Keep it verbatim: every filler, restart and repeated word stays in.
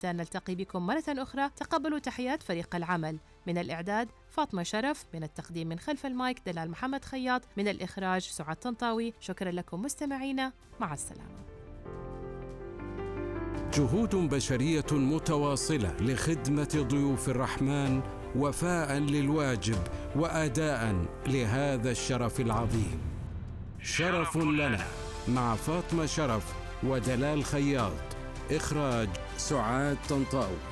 حتى نلتقي بكم مرة أخرى، تقبلوا تحيات فريق العمل. من الإعداد فاطمة شرف، من التقديم من خلف المايك دلال محمد خياط، من الإخراج سعاد طنطاوي. شكرا لكم مستمعينا، مع السلامة. جهود بشرية متواصلة لخدمة ضيوف الرحمن وفاء للواجب وأداء لهذا الشرف العظيم. شرف لنا مع فاطمة شرف ودلال خياط. إخراج سعاد طنطاوي.